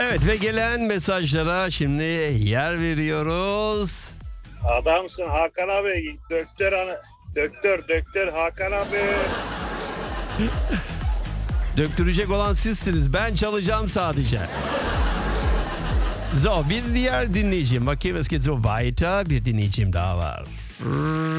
Evet ve gelen mesajlara şimdi yer veriyoruz. Adamsın Hakan abi. Doktor Hakan abi. Döktürecek olan sizsiniz. Ben çalacağım sadece. So, bir diğer dinleyicim. Bakayım es geht so weiter. Bir dinleyicim daha var.